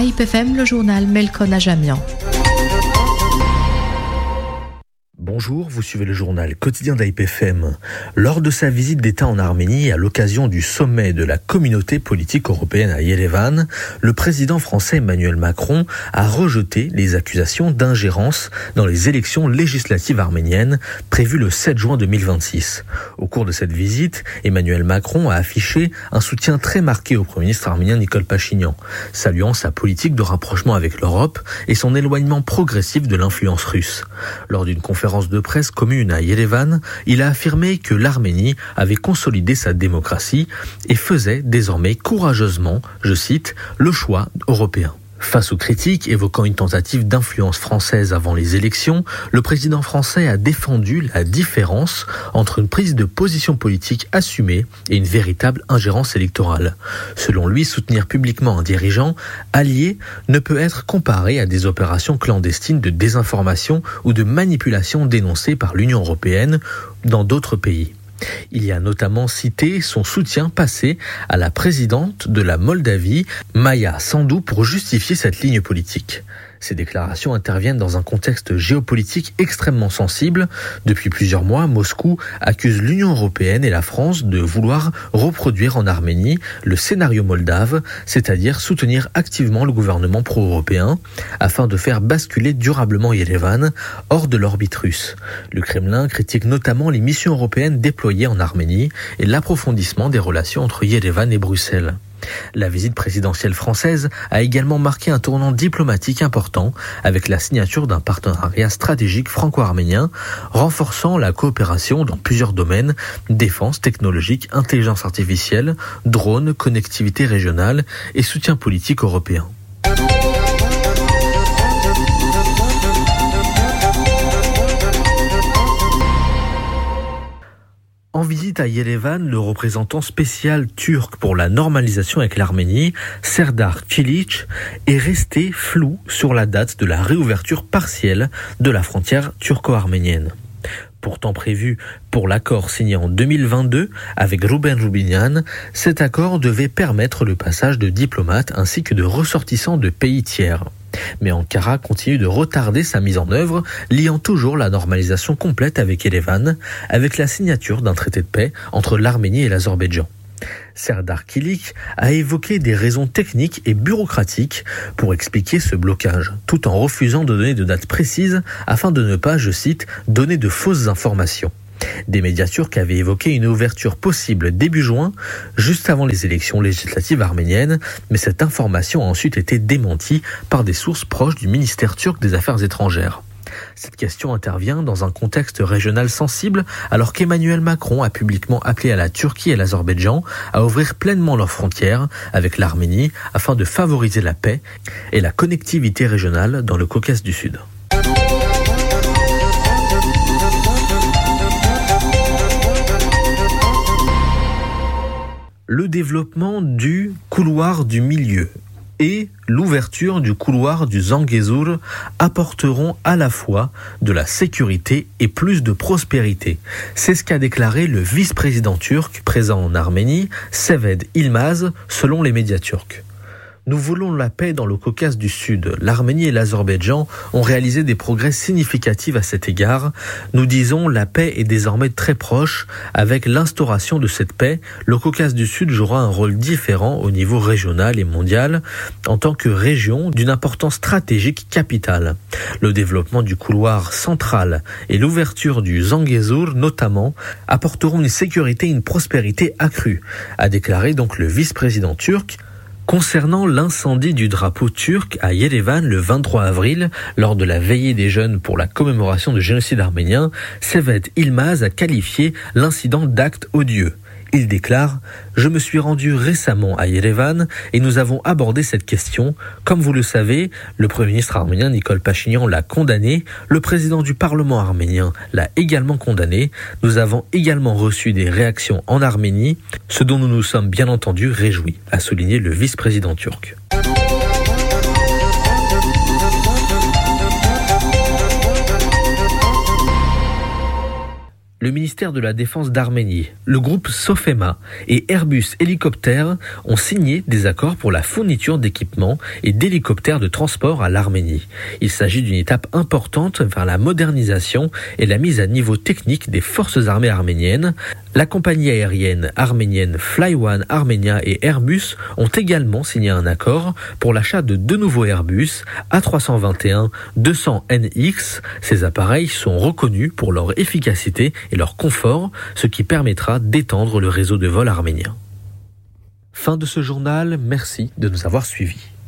IPFM, le journal Melkon Ajamian. Bonjour, vous suivez le journal quotidien d'IPFM. Lors de sa visite d'État en Arménie et à l'occasion du sommet de la communauté politique européenne à Yerevan, le président français Emmanuel Macron a rejeté les accusations d'ingérence dans les élections législatives arméniennes prévues le 7 juin 2026. Au cours de cette visite, Emmanuel Macron a affiché un soutien très marqué au Premier ministre arménien Nikol Pachinian, saluant sa politique de rapprochement avec l'Europe et son éloignement progressif de l'influence russe. Lors d'une conférence de presse commune à Yerevan, il a affirmé que l'Arménie avait consolidé sa démocratie et faisait désormais courageusement, je cite, le choix européen. Face aux critiques évoquant une tentative d'influence française avant les élections, le président français a défendu la différence entre une prise de position politique assumée et une véritable ingérence électorale. Selon lui, soutenir publiquement un dirigeant allié ne peut être comparé à des opérations clandestines de désinformation ou de manipulation dénoncées par l'Union européenne dans d'autres pays. Il y a notamment cité son soutien passé à la présidente de la Moldavie, Maia Sandu, pour justifier cette ligne politique. Ces déclarations interviennent dans un contexte géopolitique extrêmement sensible. Depuis plusieurs mois, Moscou accuse l'Union européenne et la France de vouloir reproduire en Arménie le scénario moldave, c'est-à-dire soutenir activement le gouvernement pro-européen, afin de faire basculer durablement Yerevan hors de l'orbite russe. Le Kremlin critique notamment les missions européennes déployées en Arménie et l'approfondissement des relations entre Yerevan et Bruxelles. La visite présidentielle française a également marqué un tournant diplomatique important avec la signature d'un partenariat stratégique franco-arménien renforçant la coopération dans plusieurs domaines: défense, technologique, intelligence artificielle, drones, connectivité régionale et soutien politique européen. En visite à Yerevan, le représentant spécial turc pour la normalisation avec l'Arménie, Serdar Kilic, est resté flou sur la date de la réouverture partielle de la frontière turco-arménienne. Pourtant prévu pour l'accord signé en 2022 avec Ruben Rubinian, cet accord devait permettre le passage de diplomates ainsi que de ressortissants de pays tiers. Mais Ankara continue de retarder sa mise en œuvre, liant toujours la normalisation complète avec Yerevan, avec la signature d'un traité de paix entre l'Arménie et l'Azerbaïdjan. Serdar Kilic a évoqué des raisons techniques et bureaucratiques pour expliquer ce blocage, tout en refusant de donner de dates précises afin de ne pas, je cite, donner de fausses informations. Des médias turcs avaient évoqué une ouverture possible début juin, juste avant les élections législatives arméniennes, mais cette information a ensuite été démentie par des sources proches du ministère turc des Affaires étrangères. Cette question intervient dans un contexte régional sensible, alors qu'Emmanuel Macron a publiquement appelé à la Turquie et l'Azerbaïdjan à ouvrir pleinement leurs frontières avec l'Arménie afin de favoriser la paix et la connectivité régionale dans le Caucase du Sud. Le développement du couloir du milieu et l'ouverture du couloir du Zangezur apporteront à la fois de la sécurité et plus de prospérité. C'est ce qu'a déclaré le vice-président turc présent en Arménie, Sevet Ilmaz, selon les médias turcs. Nous voulons la paix dans le Caucase du Sud. L'Arménie et l'Azerbaïdjan ont réalisé des progrès significatifs à cet égard. Nous disons la paix est désormais très proche. Avec l'instauration de cette paix, le Caucase du Sud jouera un rôle différent au niveau régional et mondial en tant que région d'une importance stratégique capitale. Le développement du couloir central et l'ouverture du Zangezur notamment apporteront une sécurité et une prospérité accrues, a déclaré donc le vice-président turc. Concernant l'incendie du drapeau turc à Yerevan le 23 avril, lors de la veillée des jeunes pour la commémoration du génocide arménien, Sevet Ilmaz a qualifié l'incident d'acte odieux. Il déclare « Je me suis rendu récemment à Yerevan et nous avons abordé cette question. Comme vous le savez, le Premier ministre arménien Nikol Pachinian l'a condamné, le président du Parlement arménien l'a également condamné. Nous avons également reçu des réactions en Arménie, ce dont nous nous sommes bien entendu réjouis », a souligné le vice-président turc. Le ministère de la Défense d'Arménie, le groupe Sofema et Airbus Hélicoptères ont signé des accords pour la fourniture d'équipements et d'hélicoptères de transport à l'Arménie. Il s'agit d'une étape importante vers la modernisation et la mise à niveau technique des forces armées arméniennes. La compagnie aérienne arménienne Flyone Armenia et Airbus ont également signé un accord pour l'achat de 2 nouveaux Airbus A321-200NX. Ces appareils sont reconnus pour leur efficacité et leur confort, ce qui permettra d'étendre le réseau de vol arménien. Fin de ce journal, merci de nous avoir suivis.